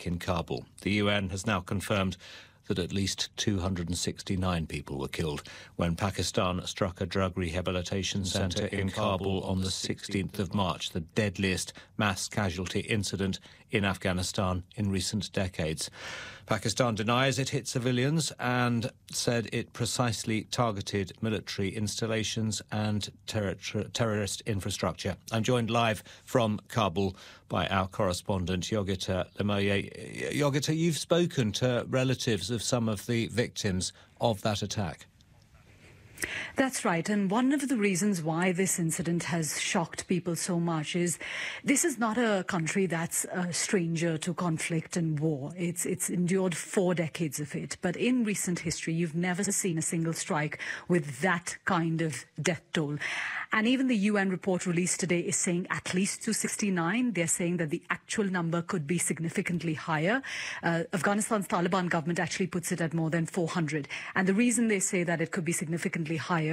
attack in Kabul. The UN has now confirmed that at least 269 people were killed when Pakistan struck a drug rehabilitation centre in Kabul on the 16th of March, the deadliest mass casualty incident in Afghanistan in recent decades. Pakistan denies it hit civilians and said it precisely targeted military installations and terrorist infrastructure. I'm joined live from Kabul by our correspondent, Yogita Lemoye. Yogita, you've spoken to relatives of some of the victims of that attack. That's right. And one of the reasons why this incident has shocked people so much is this is not a country that's a stranger to conflict and war. It's endured 4 decades of it. But in recent history, you've never seen a single strike with that kind of death toll. And even the UN report released today is saying at least 269. They're saying that the actual number could be significantly higher. Afghanistan's Taliban government actually puts it at more than 400. And the reason they say that it could be significantly higher